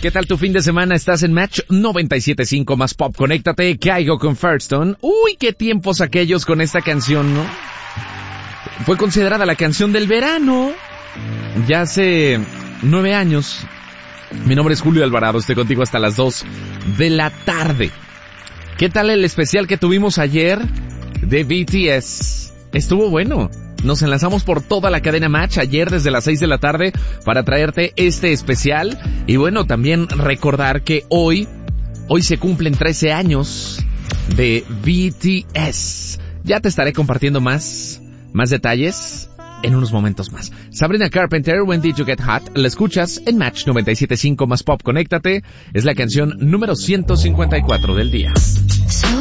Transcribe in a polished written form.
¿Qué tal tu fin de semana? Estás en Match 97.5 más Pop. Conéctate, Caigo con Firestone. Uy, qué tiempos aquellos con esta canción, ¿no? Fue considerada la canción del verano. Ya hace 9 años. Mi nombre es Julio Alvarado, estoy contigo hasta las 2 de la tarde. ¿Qué tal el especial que tuvimos ayer de BTS? Estuvo bueno. Nos enlazamos por toda la cadena Match ayer desde las 6 de la tarde para traerte este especial. Y bueno, también recordar que hoy se cumplen 13 años de BTS. Ya te estaré compartiendo más detalles en unos momentos más. Sabrina Carpenter, When Did You Get Hot? La escuchas en Match 97.5 más Pop. Conéctate. Es la canción número 154 del día.